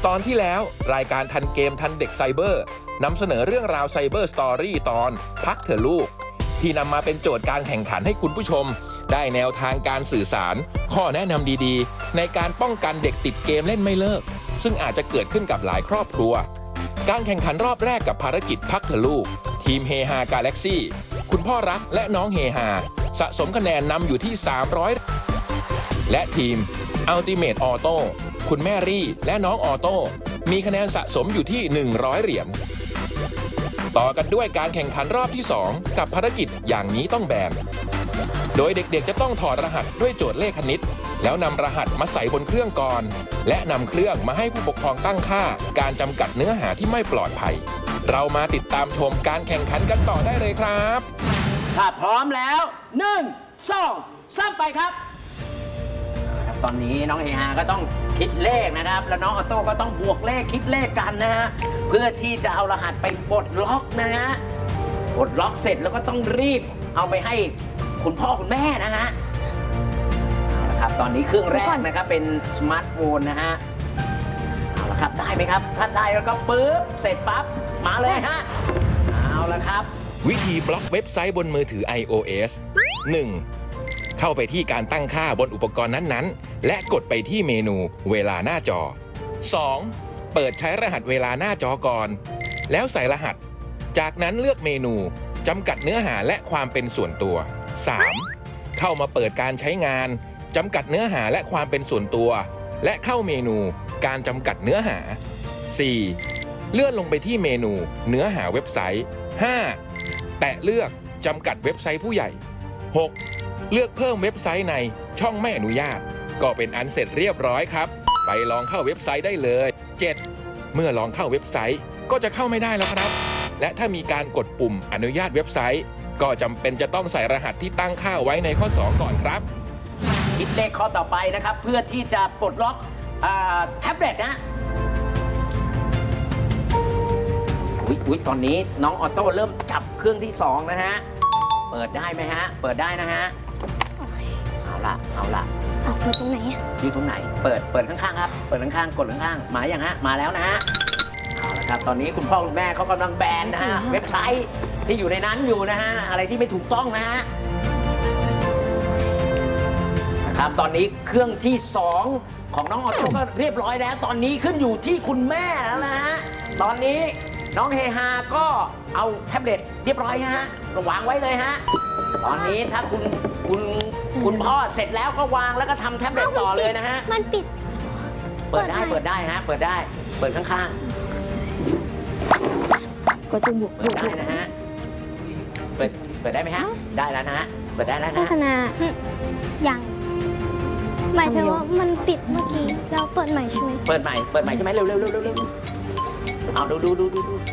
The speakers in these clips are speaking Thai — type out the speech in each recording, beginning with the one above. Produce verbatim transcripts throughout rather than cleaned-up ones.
ตอนที่แล้วรายการทันเกมทันเด็กไซเบอร์นำเสนอเรื่องราวไซเบอร์สตอรี่ตอนพักเถอะลูกที่นำมาเป็นโจทย์การแข่งขันให้คุณผู้ชมได้แนวทางการสื่อสารข้อแนะนำดีๆในการป้องกันเด็กติดเกมเล่นไม่เลิกซึ่งอาจจะเกิดขึ้นกับหลายครอบครัวการแข่งขันรอบแรกกับภารกิจพักเถอะลูกทีมเฮฮากาแล็กซี่คุณพ่อรักและน้องเฮฮาสะสมคะแนนนำอยู่ที่สามร้อยและทีมอัลติเมทออโต้คุณแม่รี่และน้องออโต้มีคะแนนสะสมอยู่ที่หนึ่งร้อยเหรียญต่อกันด้วยการแข่งขันรอบที่สองกับภารกิจอย่างนี้ต้องแบนโดยเด็กๆจะต้องถอดรหัสด้วยโจทย์เลขคณิตแล้วนำรหัสมาใส่บนเครื่องก่อนและนำเครื่องมาให้ผู้ปกครองตั้งค่าการจำกัดเนื้อหาที่ไม่ปลอดภัยเรามาติดตามชมการแข่งขันกันต่อได้เลยครับถ้าพร้อมแล้วหนึ่ง สอง สามไปครับตอนนี้น้องเฮฮาก็ต้องคิดเลขนะครับแล้วน้องออโต้ก็ต้องบวกเลขคิดเลขกันนะฮะเพื่อที่จะเอารหัสไปปลดล็อกนะฮะปลดล็อกเสร็จแล้วก็ต้องรีบเอาไปให้คุณพ่อคุณแม่นะฮะครับตอนนี้เครื่องแรกนะครับเป็นสมาร์ทโฟนนะฮะเอาละครับได้ไหมครับถ้าได้แล้วก็ปึ๊บเสร็จปั๊บมาเลยฮะเอาละครับวิธีบล็อกเว็บไซต์บนมือถือ ไอ โอ เอส หนึ่งเข้าไปที่การตั้งค่าบนอุปกรณ์นั้นๆและกดไปที่เมนูเวลาหน้าจอ สอง เปิดใช้รหัสเวลาหน้าจอก่อนแล้วใส่รหัสจากนั้นเลือกเมนูจำกัดเนื้อหาและความเป็นส่วนตัว สาม เข้ามาเปิดการใช้งานจำกัดเนื้อหาและความเป็นส่วนตัวและเข้าเมนูการจำกัดเนื้อหา สี่ เลื่อนลงไปที่เมนูเนื้อหาเว็บไซต์ ห้า แตะเลือกจำกัดเว็บไซต์ผู้ใหญ่ หกเลือกเพิ่มเว็บไซต์ในช่องไม่อนุญาตก็เป็นอันเสร็จเรียบร้อยครับไปลองเข้าเว็บไซต์ได้เลย เจ็ด เมื่อลองเข้าเว็บไซต์ก็จะเข้าไม่ได้แล้วครับและถ้ามีการกดปุ่มอนุญาตเว็บไซต์ก็จำเป็นจะต้องใส่รหัสที่ตั้งค่าไว้ในข้อสองก่อนครับคิดเลขข้อต่อไปนะครับเพื่อที่จะปลดล็อกแท็บเล็ตนะอุ๊ยอุ๊ยตอนนี้น้องออโต้เริ่มจับเครื่องที่สองนะฮะเปิดได้ไหมฮะเปิดได้นะฮะเอาละเอาละเอาเปิดตรงไหนอยู่ตรงไหนเปิดเปิดข้างๆครับเปิดข้างๆกดข้างๆมาอย่างฮะมาแล้วนะฮะเอาละครับตอนนี้คุณพ่อคุณแม่เขากำลังแบนนะฮะเว็บไซต์ที่อยู่ในนั้นอยู่นะฮะอะไรที่ไม่ถูกต้องนะฮะนะครับตอนนี้เครื่องที่สองของน้องออโต้ก็เรียบร้อยแล้วตอนนี้ขึ้นอยู่ที่คุณแม่แล้วนะฮะตอนนี้น้องเฮฮาก็เอาแท็บเล็ตเรียบร้อยฮะวางไว้เลยฮะตอนนี้ถ้าคุณคุณคุณพ่อเสร็จแล้วก็วางแล้วก็ทำแท็บเล็ตต่อเลยนะฮะมันปิดเปิดได้เปิดได้ฮะเปิดได้เปิดข้างๆก็ต้องบุกเปิดได้นะฮะเปิดเปิดได้ไหมฮะได้แล้วนะฮะเปิดได้แล้วนะโฆษณายังหมายถึงว่ามันปิดเมื่อกี้เราเปิดใหม่ใช่ไหมเปิดใหม่เปิดใหม่ใช่ไหมเร็วเร็วเร็วเร็วเร็วเอาดูดูดูดูดู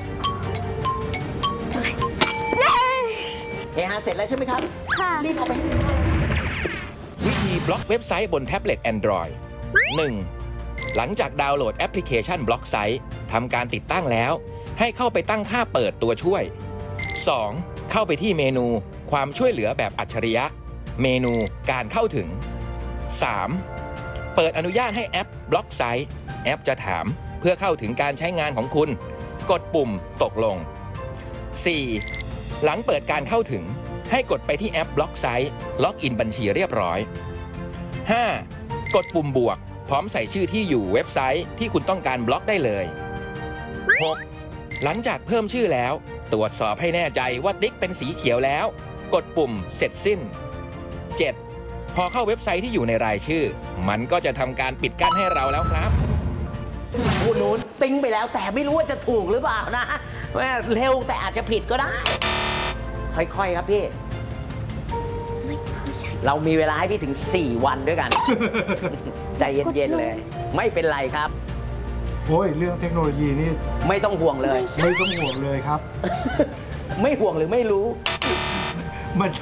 เฮฮาเสร็จแล้วใช่ไหมครับค่ะรีบเอาไปวิธีบล็อกเว็บไซต์บนแท็บเล็ต Android หนึ่ง หลังจากดาวน์โหลดแอปพลิเคชันบล็อกไซต์ทำการติดตั้งแล้วให้เข้าไปตั้งค่าเปิดตัวช่วย สอง เข้าไปที่เมนูความช่วยเหลือแบบอัจฉริยะเมนูการเข้าถึง สาม เปิดอนุญาตให้แอปบล็อกไซต์แอปจะถามเพื่อเข้าถึงการใช้งานของคุณกดปุ่มตกลง สี่ หลังเปิดการเข้าถึงให้กดไปที่แอปบล็อกไซต์ล็อกอินบัญชีเรียบร้อย ห้า กดปุ่มบวกพร้อมใส่ชื่อที่อยู่เว็บไซต์ที่คุณต้องการบล็อกได้เลย หก หลังจากเพิ่มชื่อแล้วตรวจสอบให้แน่ใจว่าติ๊กเป็นสีเขียวแล้วกดปุ่มเสร็จสิ้น เจ็ด พอเข้าเว็บไซต์ที่อยู่ในรายชื่อมันก็จะทำการปิดกั้นให้เราแล้วครับผู้นู้นติ้งไปแล้วแต่ไม่รู้ว่าจะถูกหรือเปล่านะเร็วแต่อาจจะผิดก็ได้ค่อยๆครับพี่เรามีเวลาให้พี่ถึงสี่วันด้วยกันใจเย็นๆเลยไม่เป็นไรครับโอ้ยเรื่องเทคโนโลยีนี่ไม่ต้องห่วงเลยไม่ต้องห่วงเลยครับไม่ห่วงหรือไม่รู้มัน